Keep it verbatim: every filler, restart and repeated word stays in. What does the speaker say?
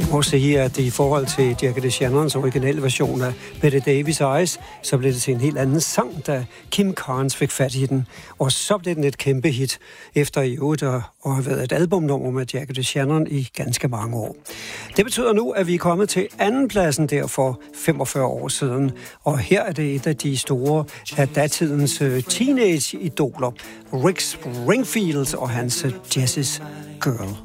må sige, at i forhold til Jackie DeShannons originale version af Bette Davis Eyes, så blev det til en helt anden sang, da Kim Carnes fik fat i den. Og så blev den et kæmpe hit, efter i øvrigt at have været et albumnummer med Jackie DeShannon i ganske mange år. Det betyder nu, at vi er kommet til andenpladsen der for femogfyrre år siden. Og her er det et af de store af datidens teenage-idoler, Rick Springfield og hans Jess's Girl.